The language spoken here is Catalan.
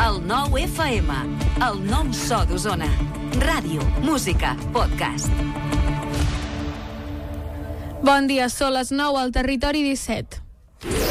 El 9 FM, el nou so d'Osona. Ràdio, música, podcast. Bon dia, són les 9 al Territori 17.